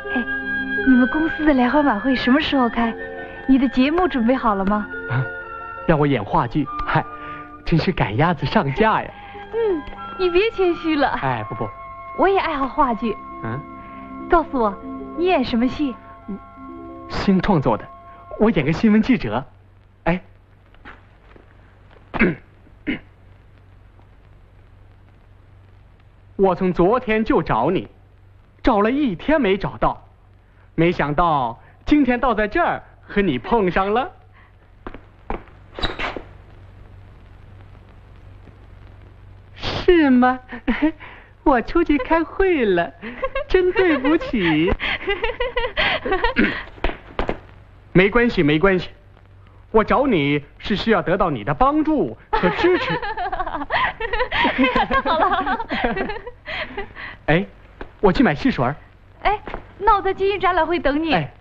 哎，你们公司的联欢晚会什么时候开？你的节目准备好了吗？ 让我演话剧，嗨，真是赶鸭子上架呀。 你别谦虚了。 哎，不， 我也爱好话剧。告诉我，你演什么戏？ 新创作的，我演个新闻记者。哎，我从昨天就找你，找了一天没找到，没想到今天倒在这儿和你碰上了。是吗？我出去开会了，真对不起。没关系，没关系，我找你是需要得到你的帮助和支持。 太好了。 哎，我去买汽水。 哎，那我在金鱼展览会等你。 哎。